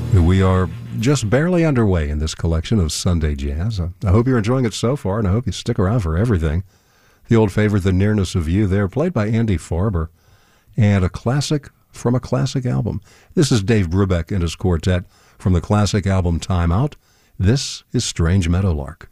We are just barely underway in this collection of Sunday Jazz. I hope you're enjoying it so far, and I hope you stick around for everything. The old favorite, The Nearness of You, there, played by Andy Farber, and a classic from a classic album. This is Dave Brubeck and his quartet from the classic album Time Out. This is Strange Meadowlark.